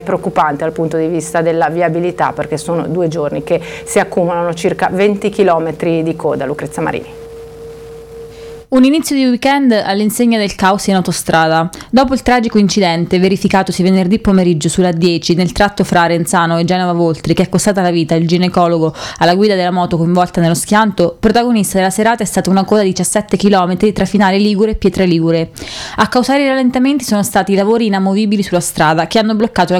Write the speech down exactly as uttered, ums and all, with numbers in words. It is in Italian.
Preoccupante dal punto di vista della viabilità, perché sono due giorni che si accumulano circa venti chilometri di coda. Lucrezia Marini. Un inizio di weekend all'insegna del caos in autostrada. Dopo il tragico incidente verificatosi venerdì pomeriggio sulla dieci nel tratto fra Arenzano e Genova Voltri, che è costata la vita il ginecologo alla guida della moto coinvolta nello schianto, protagonista della serata è stata una coda di diciassette chilometri tra Finale Ligure e Pietra Ligure. A causare i rallentamenti sono stati i lavori inamovibili sulla strada che hanno bloccato la